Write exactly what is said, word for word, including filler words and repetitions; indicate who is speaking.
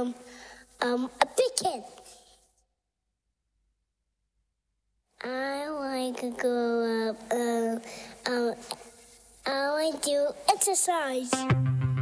Speaker 1: um, um, a big kid. I like to grow up. Uh, um, I like to exercise.